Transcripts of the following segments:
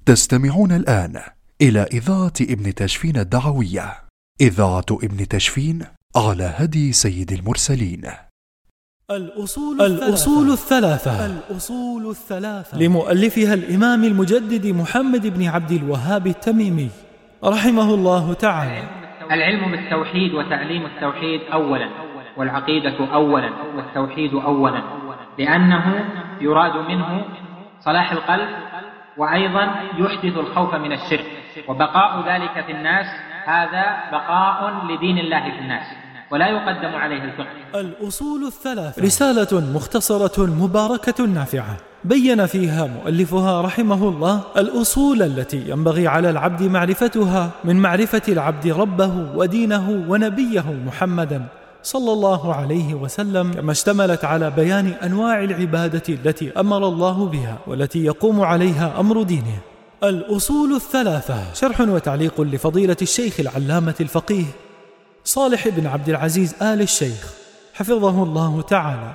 تستمعون الآن إلى إذاعة ابن تشفين الدعوية، إذاعة ابن تشفين على هدي سيد المرسلين. الأصول الثلاثة لمؤلفها الإمام المجدد محمد بن عبد الوهاب التميمي رحمه الله تعالى. العلم بالتوحيد وتعليم التوحيد أولا، والعقيدة أولا، والتوحيد أولا، لأنه يراد منه صلاح القلب، وأيضا يحدث الخوف من الشرك، وبقاء ذلك في الناس هذا بقاء لدين الله في الناس، ولا يقدم عليه الفقه. الأصول الثلاثة رسالة مختصرة مباركة نافعة بين فيها مؤلفها رحمه الله الأصول التي ينبغي على العبد معرفتها من معرفة العبد ربه ودينه ونبيه محمدا صلى الله عليه وسلم، كما اشتملت على بيان أنواع العبادة التي أمر الله بها والتي يقوم عليها أمر دينه. الأصول الثلاثة شرح وتعليق لفضيلة الشيخ العلامة الفقيه صالح بن عبد العزيز آل الشيخ حفظه الله تعالى،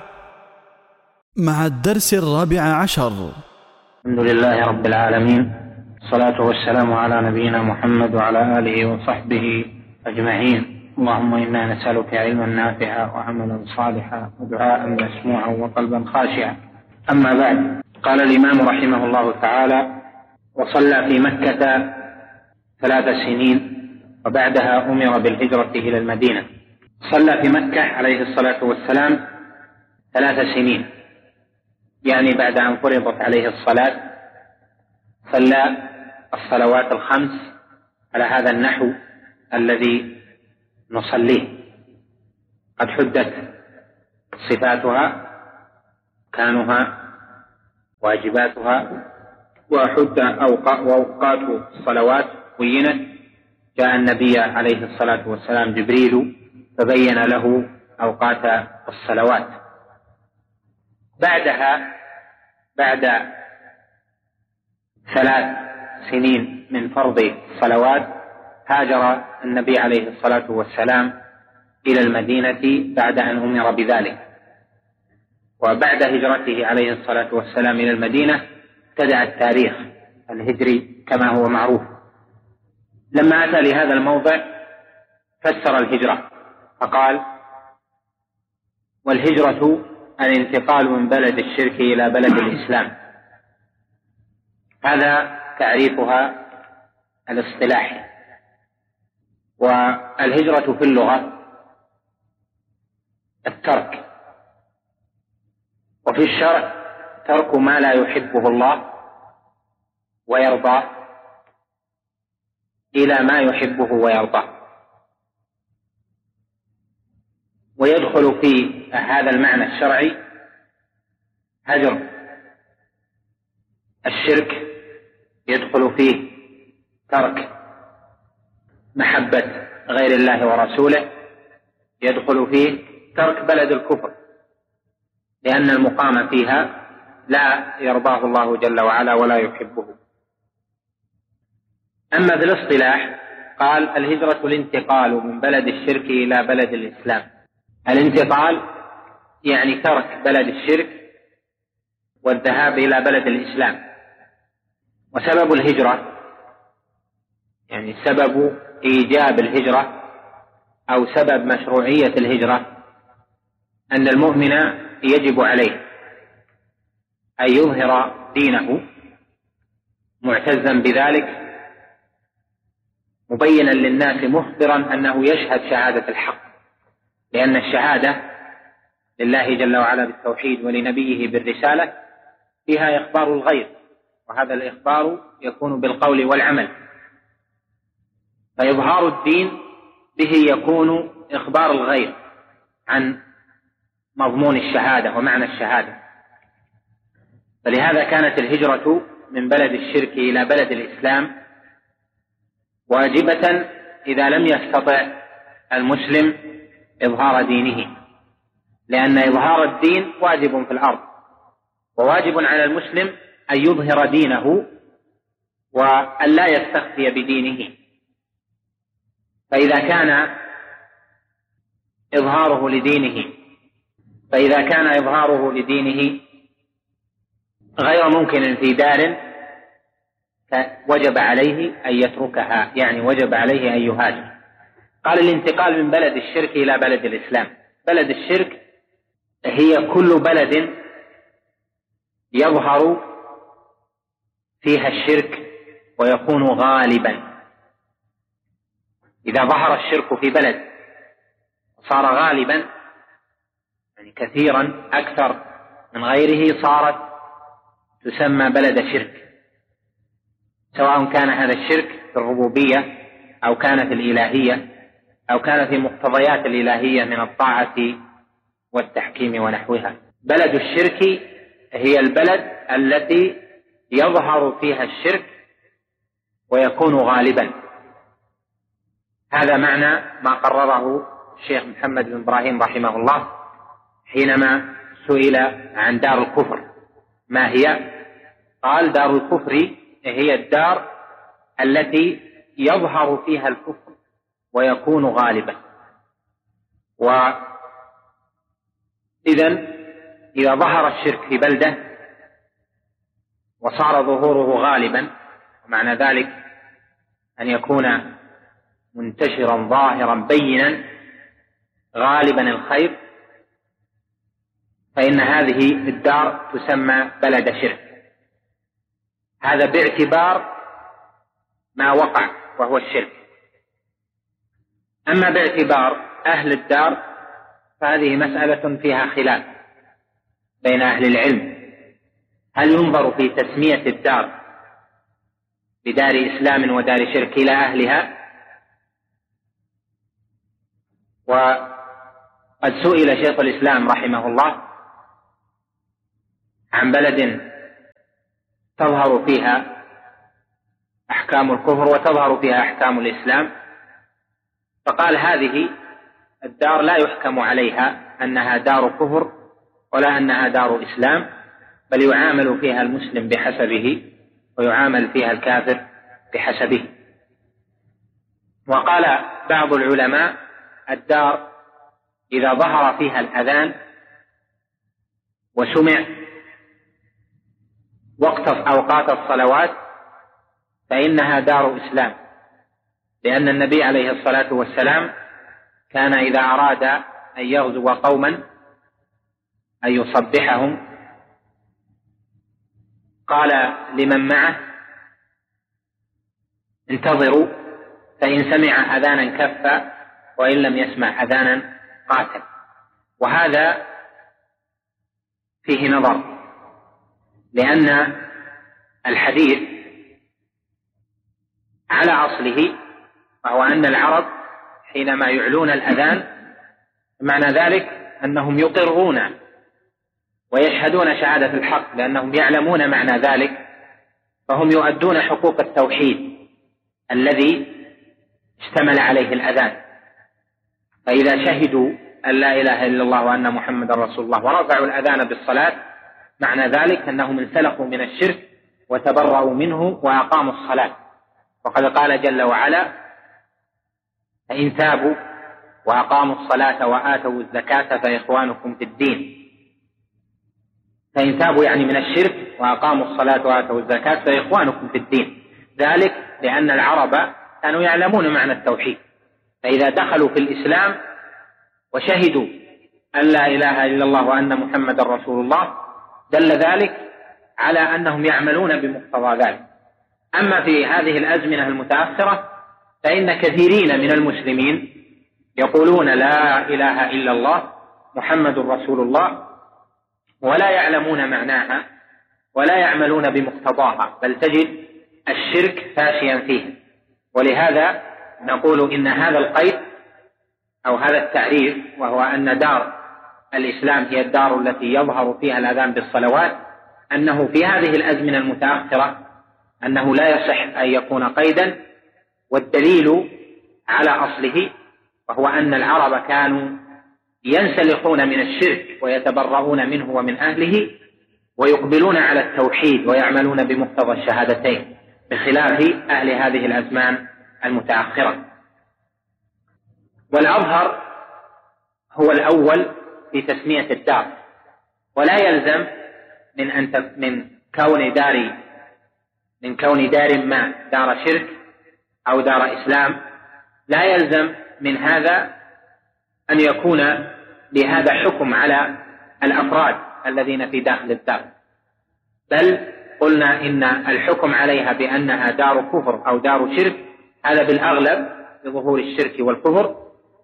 مع الدرس 14. الحمد لله رب العالمين، الصلاة والسلام على نبينا محمد وعلى آله وصحبه أجمعين. اللهم إنا نسألك علما نافعا وعملا صالحا ودعاء مسموعا وقلبا خاشعا. أما بعد، قال الإمام رحمه الله تعالى: وصلى في مكة 3 سنين وبعدها أمر بالهجرة إلى المدينة. صلى في مكة عليه الصلاة والسلام 3 سنين، يعني بعد أن فرضت عليه الصلاة صلى الصلوات ال5 على هذا النحو الذي نصليه. قد حدت صفاتها، كانها، واجباتها، وحد أوقات الصلوات بينت. جاء النبي عليه الصلاة والسلام جبريل فبين له أوقات الصلوات. بعدها، بعد 3 سنين من فرض الصلوات، هاجر النبي عليه الصلاة والسلام إلى المدينة بعد أن أمر بذلك. وبعد هجرته عليه الصلاة والسلام إلى المدينة ابتدأ التاريخ الهجري كما هو معروف. لما أتى لهذا الموضع فسر الهجرة فقال: والهجرة الانتقال من بلد الشرك إلى بلد الإسلام. هذا تعريفها الاصطلاحي. والهجرة في اللغة الترك، وفي الشرع ترك ما لا يحبه الله ويرضى إلى ما يحبه ويرضى. ويدخل في هذا المعنى الشرعي هجر الشرك، يدخل فيه ترك محبة غير الله ورسوله، يدخل فيه ترك بلد الكفر، لأن المقام فيها لا يرضاه الله جل وعلا ولا يحبه. أما في الاصطلاح قال: الهجرة الانتقال من بلد الشرك إلى بلد الإسلام. الانتقال يعني ترك بلد الشرك والذهاب إلى بلد الإسلام. وسبب الهجرة، يعني سبب إيجاب الهجرة أو سبب مشروعية الهجرة، أن المؤمن يجب عليه أن يظهر دينه معتزا بذلك، مبينا للناس مخبرا أنه يشهد شهادة الحق، لأن الشهادة لله جل وعلا بالتوحيد ولنبيه بالرسالة فيها إخبار الغير، وهذا الإخبار يكون بالقول والعمل. فإظهار الدين به يكون إخبار الغير عن مضمون الشهادة ومعنى الشهادة. فلهذا كانت الهجرة من بلد الشرك إلى بلد الإسلام واجبة إذا لم يستطع المسلم إظهار دينه، لأن إظهار الدين واجب في الأرض، وواجب على المسلم أن يظهر دينه وأن لا يستخفي بدينه. فإذا كان إظهاره لدينه غير ممكن في دار وجب عليه أن يتركها، يعني وجب عليه أن يهاجر. قال الانتقال من بلد الشرك إلى بلد الإسلام. بلد الشرك هي كل بلد يظهر فيها الشرك ويكون غالبا. إذا ظهر الشرك في بلد صار غالبا، يعني كثيرا أكثر من غيره، صارت تسمى بلد شرك، سواء كان هذا الشرك في الربوبية أو كان في الإلهية أو كان في مقتضيات الإلهية من الطاعة والتحكيم ونحوها. بلد الشرك هي البلد التي يظهر فيها الشرك ويكون غالبا. هذا معنى ما قرره الشيخ محمد بن إبراهيم رحمه الله حينما سئل عن دار الكفر ما هي؟ قال: دار الكفر هي الدار التي يظهر فيها الكفر ويكون غالبا. وإذن إذا ظهر الشرك في بلدة وصار ظهوره غالبا، ومعنى ذلك أن يكون منتشرا ظاهرا بينا غالبا الخير، فإن هذه الدار تسمى بلد شرك. هذا باعتبار ما وقع وهو الشرك. أما باعتبار أهل الدار فهذه مسألة فيها خلاف بين أهل العلم، هل ينظر في تسمية الدار بدار إسلام ودار شرك إلى أهلها؟ وقد سئل شيخ الإسلام رحمه الله عن بلد تظهر فيها أحكام الكفر وتظهر فيها أحكام الإسلام، فقال: هذه الدار لا يحكم عليها أنها دار كفر ولا أنها دار إسلام، بل يعامل فيها المسلم بحسبه ويعامل فيها الكافر بحسبه. وقال بعض العلماء: الدار إذا ظهر فيها الأذان وسمع وقت أوقات الصلوات فإنها دار إسلام، لأن النبي عليه الصلاة والسلام كان إذا أراد أن يغزو قوما أن يصبحهم قال لمن معه: انتظروا، فإن سمع أذانا كف وإن لم يسمع أذانا قاتل. وهذا فيه نظر، لأن الحديث على أصله وهو أن العرب حينما يعلون الأذان معنى ذلك أنهم يقرون ويشهدون شهادة الحق، لأنهم يعلمون معنى ذلك، فهم يؤدون حقوق التوحيد الذي اشتمل عليه الأذان. فإذا شهدوا أن لا إله إلا الله وأن محمد رسول الله ورفعوا الأذان بالصلاة معنى ذلك أنهم انسلخوا من الشرك وتبرأوا منه وأقاموا الصلاة. وقد قال جل وعلا: فإن تابوا وأقاموا الصلاة وآتوا الزكاة فإخوانكم في الدين. فإن تابوا يعني من الشرك وأقاموا الصلاة وآتوا الزكاة فإخوانكم في الدين، ذلك لأن العرب كانوا يعلمون معنى التوحيد، فإذا دخلوا في الإسلام وشهدوا أن لا إله إلا الله وأن محمد رسول الله دل ذلك على أنهم يعملون بمقتضى ذلك. أما في هذه الأزمنة المتأخرة فإن كثيرين من المسلمين يقولون لا إله إلا الله محمد رسول الله ولا يعلمون معناها ولا يعملون بمقتضاها، بل تجد الشرك فاشيا فيه. ولهذا نقول إن هذا القيد أو هذا التعريف، وهو أن دار الإسلام هي الدار التي يظهر فيها الأذان بالصلوات، أنه في هذه الأزمنة المتأخرة أنه لا يصح أن يكون قيدا، والدليل على أصله وهو أن العرب كانوا ينسلخون من الشرك ويتبرؤون منه ومن أهله ويقبلون على التوحيد ويعملون بمقتضى الشهادتين، بخلاف أهل هذه الأزمان المتأخرة. والأظهر هو الأول في تسمية الدار، ولا يلزم من كون من كون دار ما دار شرك أو دار إسلام لا يلزم من هذا أن يكون لهذا حكم على الأفراد الذين في داخل الدار، بل قلنا إن الحكم عليها بأنها دار كفر أو دار شرك هذا بالأغلب لظهور الشرك والكفر،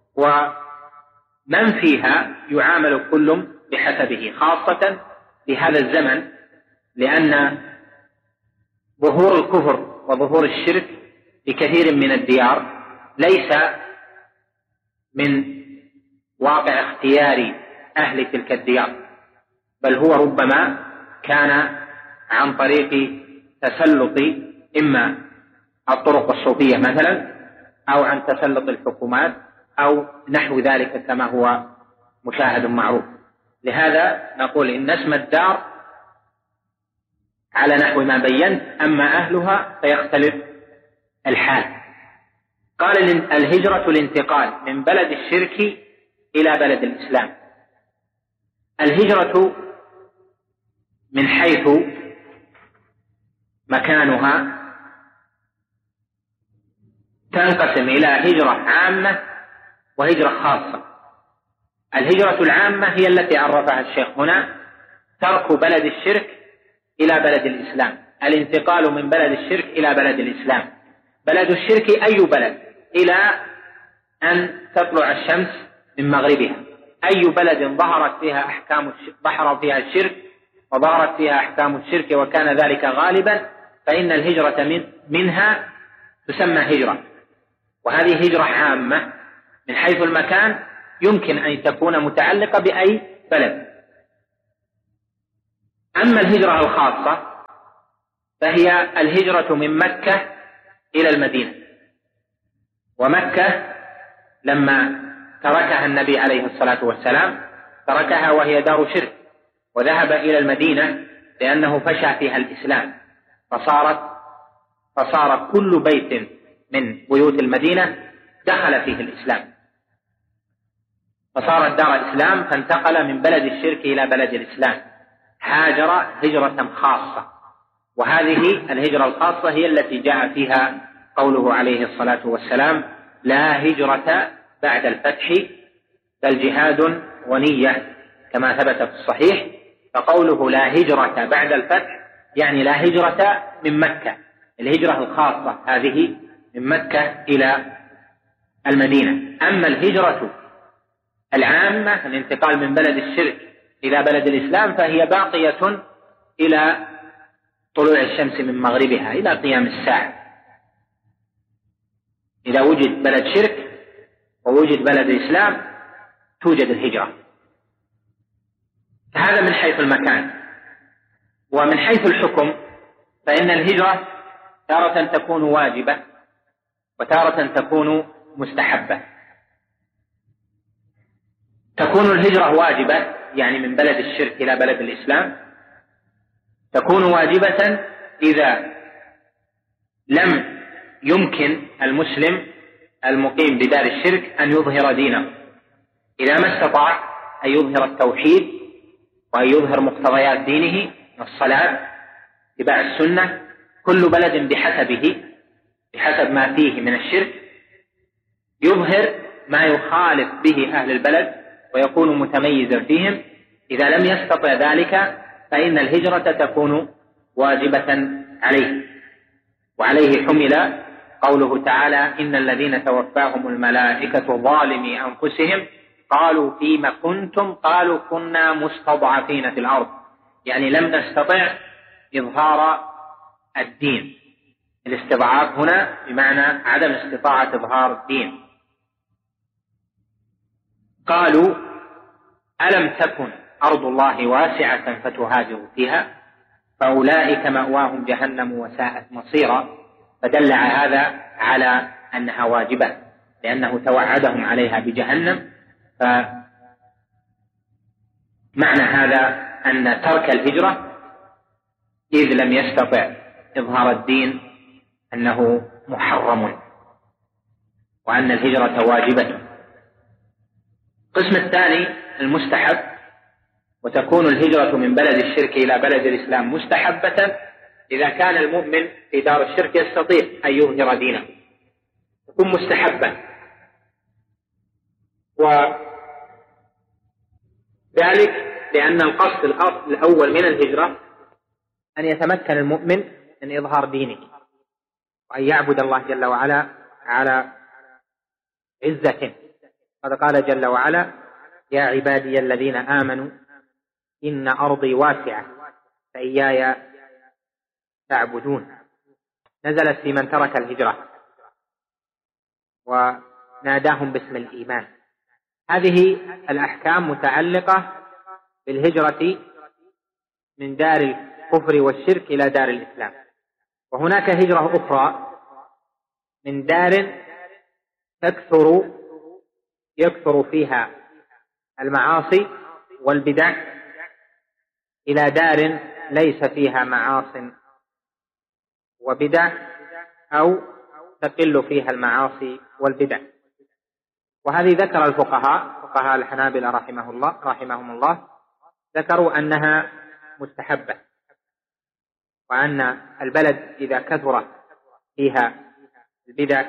ومن فيها يعامل كل بحسبه، خاصة في هذا الزمن، لأن ظهور الكفر وظهور الشرك في كثير من الديار ليس من واقع اختيار أهل تلك الديار، بل هو ربما كان عن طريق تسلط إما الطرق الصوفية مثلا أو عن تسلط الحكومات أو نحو ذلك كما هو مشاهد معروف. لهذا نقول إن اسم الدار على نحو ما بينت، أما أهلها فيختلف الحال. قال الهجرة الانتقال من بلد الشرك إلى بلد الإسلام. الهجرة من حيث مكانها تنقسم إلى هجرة عامة وهجرة خاصة. الهجرة العامة هي التي عرفها الشيخ هنا، ترك بلد الشرك إلى بلد الإسلام، الانتقال من بلد الشرك إلى بلد الإسلام. بلد الشرك أي بلد إلى أن تطلع الشمس من مغربها، أي بلد ظهر فيها الشرك وظهرت فيها أحكام الشرك وكان ذلك غالبا، فإن الهجرة منها تسمى هجرة، وهذه هجرة عامة من حيث المكان، يمكن أن تكون متعلقة بأي بلد. أما الهجرة الخاصة فهي الهجرة من مكة إلى المدينة، ومكة لما تركها النبي عليه الصلاة والسلام تركها وهي دار شرك، وذهب إلى المدينة لأنه فشى فيها الإسلام، فصار كل بيت من بيوت المدينة دخل فيه الإسلام، فصارت دار الإسلام، فانتقل من بلد الشرك إلى بلد الإسلام، هاجر هجرة خاصة. وهذه الهجرة الخاصة هي التي جاء فيها قوله عليه الصلاة والسلام: لا هجرة بعد الفتح بل جهاد ونية، كما ثبت في الصحيح. فقوله لا هجرة بعد الفتح يعني لا هجرة من مكة، الهجرة الخاصة هذه من مكة إلى المدينة. أما الهجرة العامة الانتقال من بلد الشرك إلى بلد الإسلام فهي باقية إلى طلوع الشمس من مغربها إلى قيام الساعة. إذا وجد بلد شرك ووجد بلد الإسلام توجد الهجرة. هذا من حيث المكان. ومن حيث الحكم فإن الهجرة تارة تكون واجبة وتارة تكون مستحبة. تكون الهجرة واجبة يعني من بلد الشرك إلى بلد الإسلام، تكون واجبة إذا لم يمكن المسلم المقيم بدار الشرك أن يظهر دينه، إذا ما استطاع أن يظهر التوحيد وأن يظهر مقتضيات دينه، الصلاة، اتباع السنة، كل بلد بحسب ما فيه من الشرك يظهر ما يخالف به أهل البلد ويكون متميزا فيهم. إذا لم يستطع ذلك فإن الهجرة تكون واجبة عليه. وعليه حمل قوله تعالى: إن الذين توفاهم الملائكة ظالمي أنفسهم قالوا فيما كنتم قالوا كنا مستضعفين في الأرض، يعني لم نستطع إظهار الدين. الاستضعاف هنا بمعنى عدم استطاعة إظهار الدين. قالوا: ألم تكن أرض الله واسعة فتهاجروا فيها فأولئك مأواهم جهنم وساءت مصيرا. فدل هذا على أنها واجبة لأنه توعدهم عليها بجهنم. فمعنى هذا أن ترك الهجرة إذ لم يستطع إظهار الدين أنه محرم، وأن الهجرة واجبة. القسم الثاني المستحب، وتكون الهجرة من بلد الشرك إلى بلد الإسلام مستحبة إذا كان المؤمن في دار الشرك يستطيع أن يظهر دينه، يكون مستحبا، وذلك لأن القصد الأول من الهجرة أن يتمكن المؤمن من إظهار دينه، وأن يعبد الله جل وعلا على عزة. قد قال جل وعلا: يا عبادي الذين آمنوا إن أرضي واسعة فإياي تعبدون. نزلت في من ترك الهجرة وناداهم باسم الإيمان. هذه الأحكام متعلقة بالهجرة من دار الكفر والشرك إلى دار الإسلام. وهناك هجرة أخرى من دار يكثر فيها المعاصي والبدع إلى دار ليس فيها معاص وبدع، أو تقل فيها المعاصي والبدع. وهذه ذكر فقهاء الحنابلة رحمهم الله ذكروا أنها مستحبة، وأن البلد إذا كثر فيها البدع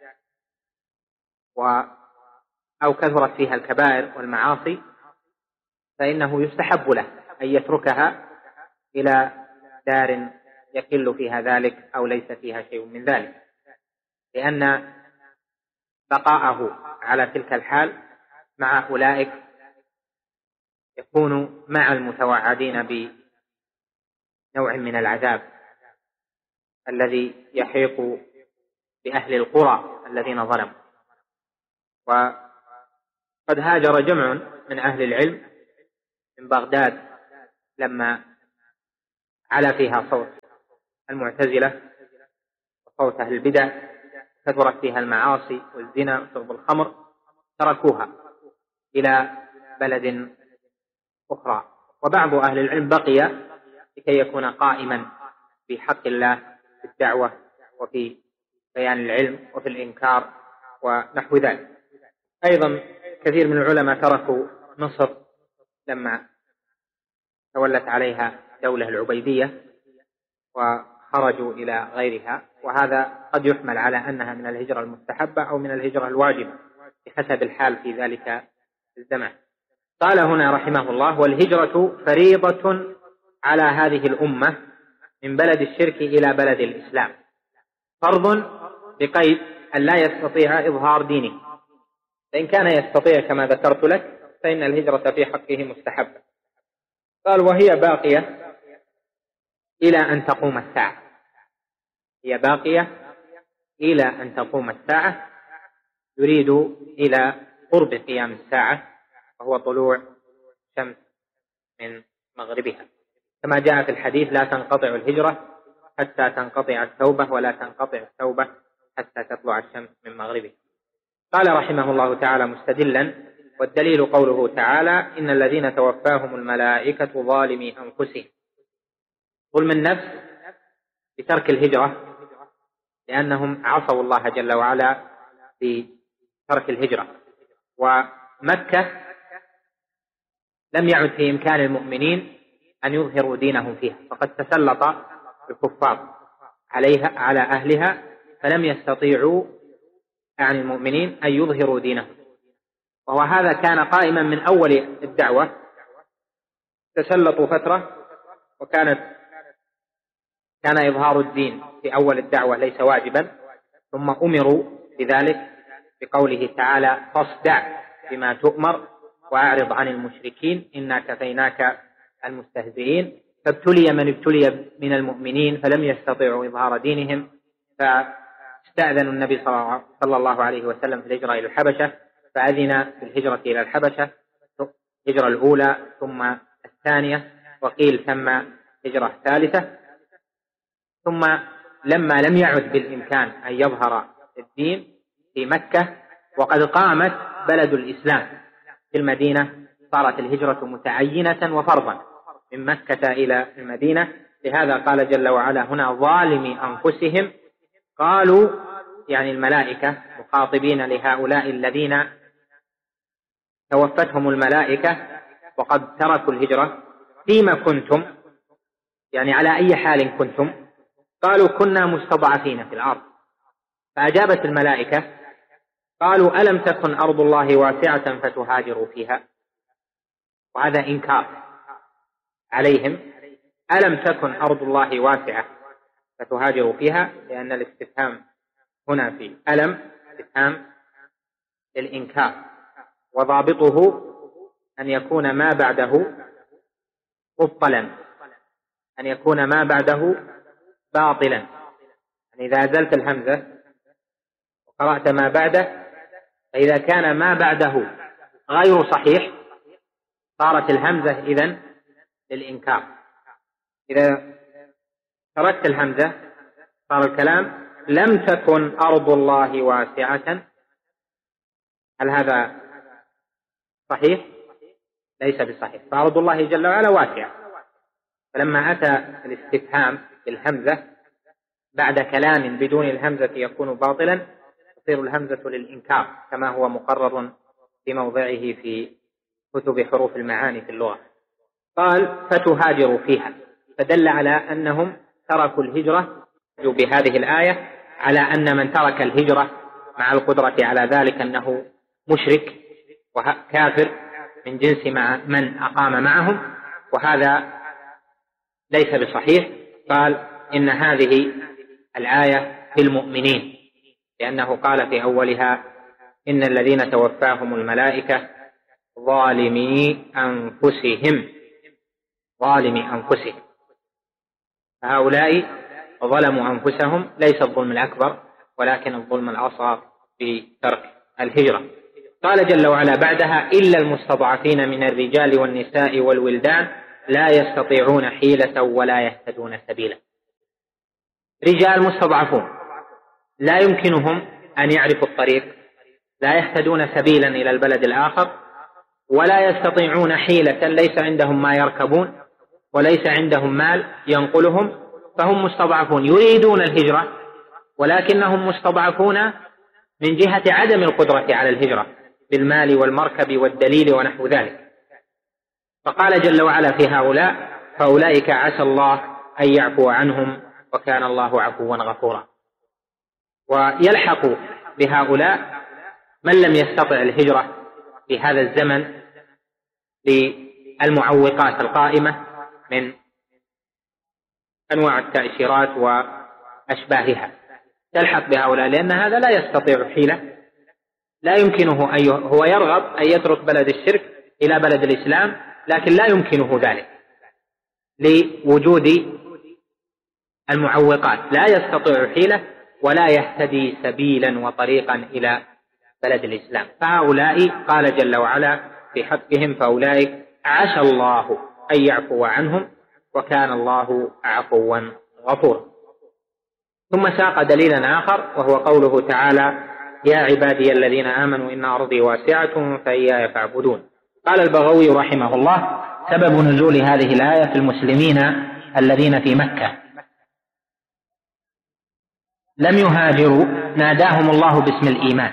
أو كثرت فيها الكبائر والمعاصي فإنه يستحب له أن يتركها إلى دار يقل فيها ذلك أو ليس فيها شيء من ذلك، لأن بقاءه على تلك الحال مع أولئك يكون مع المتوعدين بنوع من العذاب الذي يحيق بأهل القرى الذين ظلموا. وقد هاجر جمع من أهل العلم من بغداد لما علا فيها صوت المعتزلة وصوت أهل البدع، كثرت فيها المعاصي والزنا وشرب الخمر، تركوها إلى بلد أخرى. وبعض أهل العلم بقي لكي يكون قائما في حق الله في الدعوة وفي بيان العلم وفي الإنكار ونحو ذلك. أيضا كثير من العلماء تركوا مصر لما تولت عليها دولة العبيدية وخرجوا إلى غيرها، وهذا قد يحمل على أنها من الهجرة المستحبة أو من الهجرة الواجبة بحسب الحال في ذلك الزمان. قال هنا رحمه الله: والهجرة فريضة على هذه الأمة من بلد الشرك إلى بلد الإسلام، فرض بقيد أن لا يستطيع إظهار دينه، فإن كان يستطيع كما ذكرت لك فإن الهجرة في حقه مستحبة. قال: وهي باقية إلى أن تقوم الساعة. هي باقية إلى أن تقوم الساعة، يريد إلى قرب قيام الساعة وهو طلوع الشمس من مغربها، كما جاء في الحديث: لا تنقطع الهجرة حتى تنقطع التوبة، ولا تنقطع التوبة حتى تطلع الشمس من مغربها. قال رحمه الله تعالى مستدلا: والدليل قوله تعالى: إن الذين توفاهم الملائكة ظالمي أنفسهم. ظلم النفس بترك الهجرة، لأنهم عصوا الله جل وعلا في ترك الهجرة، ومكة لم يعد في إمكان المؤمنين أن يظهروا دينهم فيها، فقد تسلط الكفار عليها على أهلها، فلم يستطيعوا عن المؤمنين أن يظهروا دينهم. وهو هذا كان قائما من أول الدعوة، تسلطوا فترة وكان إظهار الدين في أول الدعوة ليس واجبا، ثم أمروا بذلك بقوله تعالى: فاصدع بما تؤمر وأعرض عن المشركين إنا كفيناك المستهزئين. فابتلي من ابتلي من المؤمنين فلم يستطيعوا إظهار دينهم، فاستأذنوا النبي صلى الله عليه وسلم في الهجرة إلى الحبشة، فأذن في الهجرة إلى الحبشة، الهجرة الأولى ثم الثانية، وقيل ثم هجرة ثالثة. ثم لما لم يعد بالإمكان أن يظهر الدين في مكة وقد قامت بلد الإسلام في المدينة، صارت الهجرة متعينة وفرضا من مكة إلى المدينة. لهذا قال جل وعلا هنا: ظالمي أنفسهم. قالوا يعني الملائكة مخاطبين لهؤلاء الذين توفتهم الملائكة وقد تركوا الهجرة: فيما كنتم، يعني على أي حال كنتم، قالوا كنا مستضعفين في الأرض، فأجابت الملائكة قالوا ألم تكن أرض الله واسعة فتهاجروا فيها، وهذا إنكار عليهم. ألم تكن أرض الله واسعة فتهاجروا فيها، لأن الاستفهام هنا في ألم استفهام للإنكار، وضابطه أن يكون ما بعده مبطلا، أن يكون ما بعده باطلا. يعني إذا أزلت الهمزة وقرأت ما بعده، فإذا كان ما بعده غير صحيح صارت الهمزة إذن للإنكار. إذا تركت الهمزة صار الكلام لم تكن أرض الله واسعة. هل هذا صحيح؟ ليس بصحيح، فأرض الله جل وعلا واسعة. فلما أتى الاستفهام بالهمزة بعد كلام بدون الهمزة يكون باطلا، تصير الهمزة للإنكار كما هو مقرر في موضعه في كتب حروف المعاني في اللغة. قال فتهاجروا فيها، فدل على أنهم تركوا الهجرة بهذه الآية، على أن من ترك الهجرة مع القدرة على ذلك أنه مشرك وكافر من جنس مع من أقام معهم، وهذا ليس بصحيح. قال إن هذه الآية في المؤمنين، لأنه قال في أولها إن الذين توفاهم الملائكة ظالمي أنفسهم، فهؤلاء ظلموا أنفسهم، ليس الظلم الأكبر ولكن الظلم الأصغر في ترك الهجرة. قال جل وعلا بعدها إلا المستضعفين من الرجال والنساء والولدان لا يستطيعون حيلة ولا يهتدون سبيلا. رجال مستضعفون لا يمكنهم أن يعرفوا الطريق، لا يهتدون سبيلا إلى البلد الآخر، ولا يستطيعون حيلة، ليس عندهم ما يركبون وليس عندهم مال ينقلهم، فهم مستضعفون يريدون الهجرة ولكنهم مستضعفون من جهة عدم القدرة على الهجرة بالمال والمركب والدليل ونحو ذلك. فقال جل وعلا في هؤلاء فأولئك عسى الله أن يعفو عنهم وكان الله عفوا غفورا. ويلحق بهؤلاء من لم يستطع الهجرة في هذا الزمن للمعوقات القائمة من أنواع التأشيرات وأشباهها، تلحق بهؤلاء، لأن هذا لا يستطيع حيلة، لا يمكنه هو يرغب أن يترك بلد الشرك إلى بلد الإسلام، لكن لا يمكنه ذلك لوجود المعوقات، لا يستطيع حيلة ولا يهتدي سبيلا وطريقا إلى بلد الإسلام. فهؤلاء قال جل وعلا في حقهم فأولئك عسى الله أن يعفو عنهم وكان الله عفوا غفورا. ثم ساق دليلا آخر وهو قوله تعالى يا عبادي الذين آمنوا إن أرضي واسعة فإياي فاعبدون. قال البغوي رحمه الله سبب نزول هذه الآية في المسلمين الذين في مكة لم يهاجروا ناداهم الله باسم الإيمان،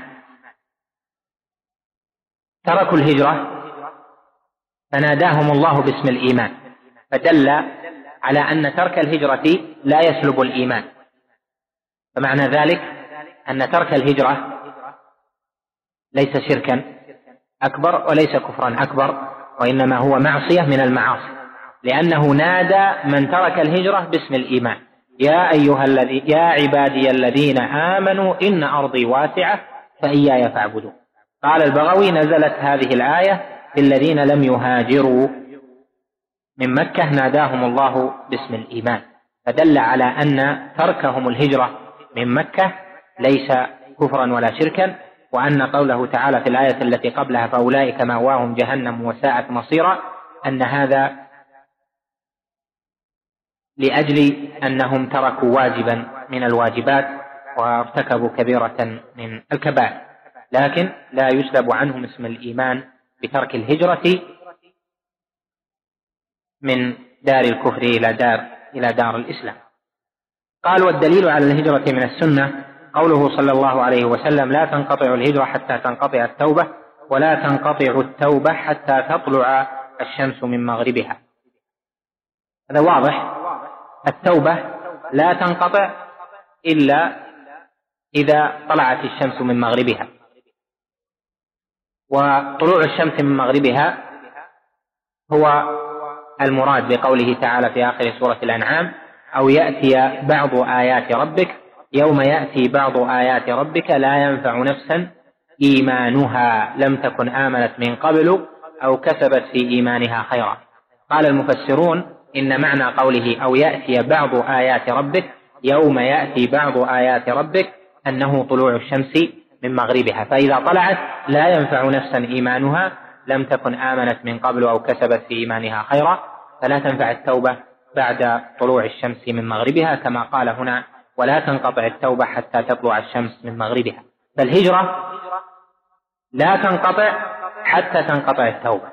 تركوا الهجرة فناداهم الله باسم الإيمان، فدل على أن ترك الهجرة لا يسلب الإيمان. فمعنى ذلك أن ترك الهجرة ليس شركا أكبر وليس كفرا أكبر، وإنما هو معصية من المعاصي، لأنه نادى من ترك الهجرة باسم الإيمان يا عبادي الذين آمنوا إن أرضي واسعة فإياي فاعبدون. قال البغوي نزلت هذه الآية في الذين لم يهاجروا من مكة ناداهم الله باسم الإيمان، فدل على أن تركهم الهجرة من مكة ليس كفرا ولا شركا، وأن قوله تعالى في الآية التي قبلها فأولئك مأواهم جهنم وساءت مصيرا أن هذا لأجل أنهم تركوا واجبا من الواجبات وارتكبوا كبيرة من الكبائر، لكن لا يسلب عنهم اسم الإيمان بترك الهجرة من دار الكفر إلى دار الإسلام. قال والدليل على الهجرة من السنة قوله صلى الله عليه وسلم لا تنقطع الهجرة حتى تنقطع التوبة ولا تنقطع التوبة حتى تطلع الشمس من مغربها. هذا واضح، التوبة لا تنقطع إلا إذا طلعت الشمس من مغربها. وطلوع الشمس من مغربها هو المراد بقوله تعالى في آخر سورة الأنعام: أو يأتي بعض آيات ربك، يوم يأتي بعض آيات ربك لا ينفع نفسا إيمانها لم تكن آمنت من قبل أو كسبت في إيمانها خيرا. قال المفسرون: إن معنى قوله أو يأتي بعض آيات ربك يوم يأتي بعض آيات ربك أنه طلوع الشمس من مغربها، فإذا طلعت لا ينفع نفسا إيمانها لم تكن آمنت من قبل أو كسبت في إيمانها خيرا، فلا تنفع التوبة بعد طلوع الشمس من مغربها، كما قال هنا: ولا تنقطع التوبة حتى تطلع الشمس من مغربها. فالهجرة لا تنقطع حتى تنقطع التوبة،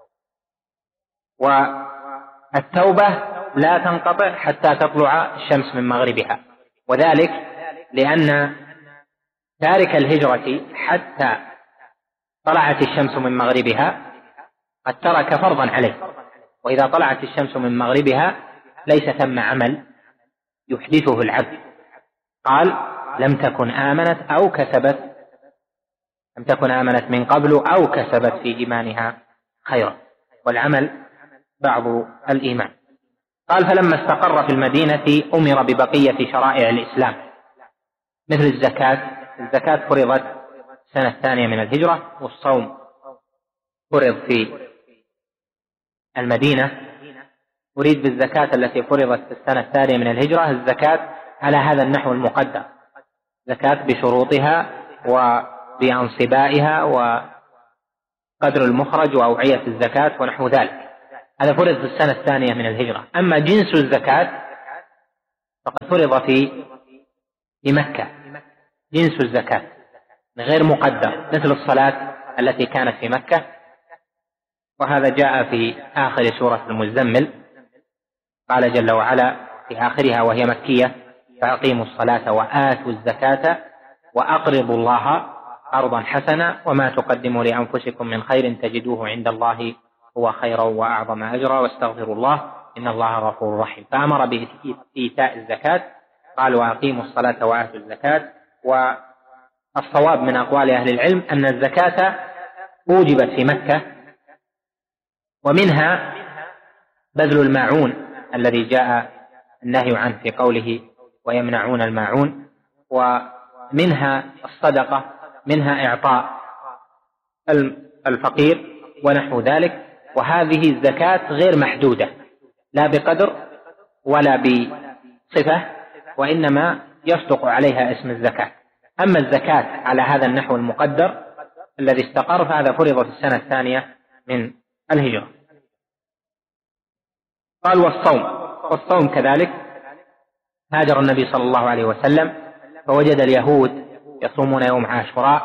والتوبة لا تنقطع حتى تطلع الشمس من مغربها، وذلك لأن تارك الهجرة حتى طلعت الشمس من مغربها قد ترك فرضا عليه، وإذا طلعت الشمس من مغربها ليس ثم عمل يحدثه العبد. قال: لم تكن آمنت من قبل أو كسبت في إيمانها خيرا، والعمل بعض الإيمان. قال: فلما استقر في المدينة أمر ببقية شرائع الإسلام مثل الزكاة فرضت السنة الثانية من الهجرة، والصوم فرض في المدينة. أريد بالزكاة التي فرضت في السنة الثانية من الهجرة الزكاة على هذا النحو المقدر: زكاة بشروطها وبأنصبائها وقدر المخرج وأوعية الزكاة ونحو ذلك. هذا فرض في السنة الثانية من الهجرة. أما جنس الزكاة فقد فرض في مكة جنس الزكاة غير مقدر، مثل الصلاة التي كانت في مكة، وهذا جاء في آخر سورة المزمل. قال جل وعلا في آخرها وهي مكية: فأقيموا الصلاة وآتوا الزكاة وأقرضوا الله قرضا حسنا وما تقدموا لأنفسكم من خير تجدوه عند الله هو خيرا وأعظم أجرا واستغفروا الله إن الله غفور رحيم. فأمر بإيتاء الزكاة، قال: وأقيموا الصلاة وآتوا الزكاة. والصواب من أقوال أهل العلم أن الزكاة أوجبت في مكة، ومنها بذل الماعون الذي جاء النهي عنه في قوله ويمنعون الماعون، ومنها الصدقة، منها إعطاء الفقير ونحو ذلك. وهذه الزكاة غير محدودة لا بقدر ولا بصفة، وإنما يصدق عليها اسم الزكاة. أما الزكاة على هذا النحو المقدر الذي استقر فهذا فرض في السنة الثانية من الهجرة. قال: والصوم كذلك. هاجر النبي صلى الله عليه وسلم فوجد اليهود يصومون يوم عاشوراء،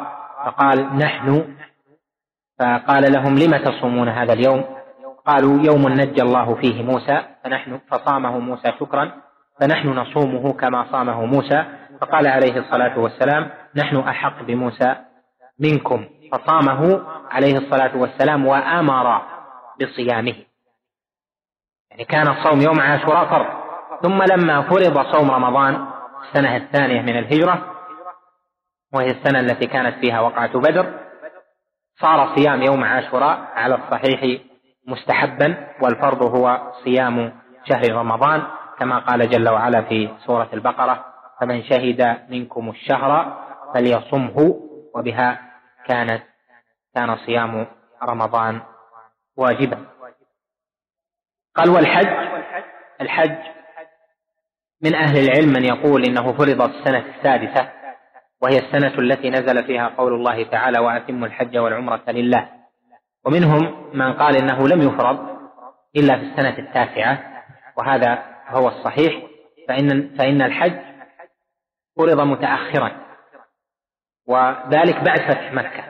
فقال لهم: لم تصومون هذا اليوم؟ قالوا: يوم نجى الله فيه موسى فصامه موسى شكرا فنحن نصومه كما صامه موسى. فقال عليه الصلاة والسلام: نحن أحق بموسى منكم، فصامه عليه الصلاة والسلام وأمر بصيامه. يعني كان الصوم يوم عاشوراء فرض، ثم لما فرض صوم رمضان السنة الثانية من الهجرة وهي السنة التي كانت فيها وقعة بدر، صار صيام يوم عاشوراء على الصحيح مستحبا، والفرض هو صيام شهر رمضان، كما قال جل وعلا في سورة البقرة: فمن شهد منكم الشهر فليصمه، وبها كان صيام رمضان واجبا. قال: الحج من أهل العلم من يقول إنه فرض السنة السادسة، وهي السنة التي نزل فيها قول الله تعالى: وأتموا الحج والعمرة لله. ومنهم من قال إنه لم يفرض إلا في السنة التاسعة، وهذا هو الصحيح، فإن الحج فرض متأخرا، وذلك بعد فتح مكة.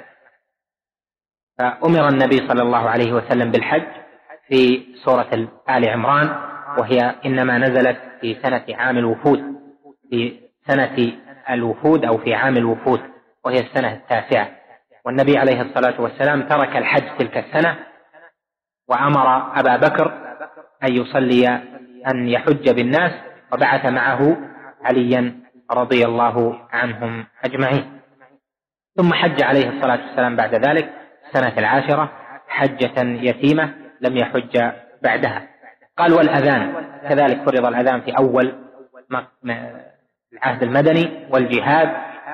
فأمر النبي صلى الله عليه وسلم بالحج في سورة آل عمران، وهي إنما نزلت في سنة عام الوفود، في سنة الوفود أو في عام الوفود، وهي السنة التاسعة. والنبي عليه الصلاة والسلام ترك الحج تلك السنة، وأمر أبا بكر أن يحج بالناس وبعث معه عليا رضي الله عنهم أجمعين. ثم حج عليه الصلاة والسلام بعد ذلك السنة 10 حجة يتيمة لم يحج بعدها. قال والأذان كذلك فرض الأذان في أول العهد المدني. والجهاد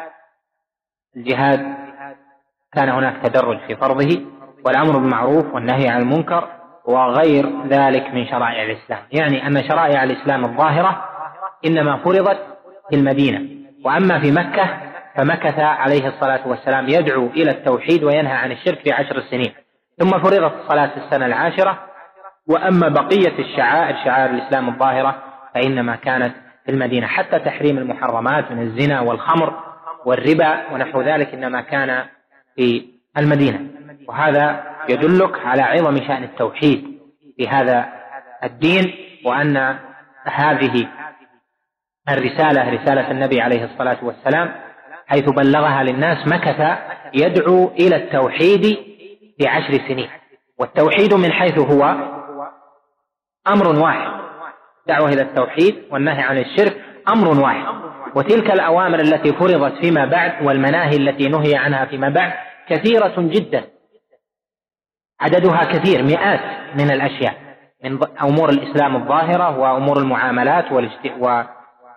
كان هناك تدرج في فرضه، والأمر بالمعروف والنهي عن المنكر وغير ذلك من شرائع الإسلام. يعني أن شرائع الإسلام الظاهرة إنما فرضت في المدينة، وأما في مكة فمكث عليه الصلاة والسلام يدعو إلى التوحيد وينهى عن الشرك في 10 سنين، ثم فرضت الصلاة في السنة 10. وأما بقية شعائر الإسلام الظاهرة فإنما كانت في المدينة، حتى تحريم المحرمات من الزنا والخمر والربا ونحو ذلك إنما كان في المدينة. وهذا يدلك على عظم شأن التوحيد في هذا الدين، وأن هذه الرسالة رسالة النبي عليه الصلاة والسلام حيث بلغها للناس مكث يدعو إلى التوحيد في 10 سنين. والتوحيد من حيث هو أمر واحد، دعوة إلى التوحيد والنهي عن الشرك أمر واحد، وتلك الأوامر التي فرضت فيما بعد والمناهي التي نهي عنها فيما بعد كثيرة جدا، عددها كثير، مئات من الأشياء من أمور الإسلام الظاهرة وأمور المعاملات والصلات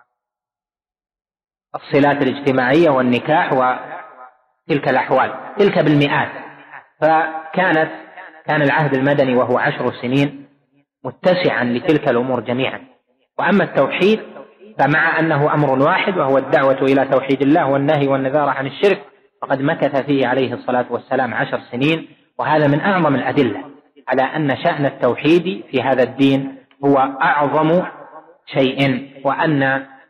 الاجتماعية والنكاح وتلك الأحوال، تلك بالمئات. كان العهد المدني وهو 10 سنين متسعا لتلك الأمور جميعا. وأما التوحيد فمع أنه أمر واحد وهو الدعوة إلى توحيد الله والنهي والنذار عن الشرك، فقد مكث فيه عليه الصلاة والسلام 10 سنين. وهذا من أعظم الأدلة على أن شأن التوحيد في هذا الدين هو أعظم شيء، وأن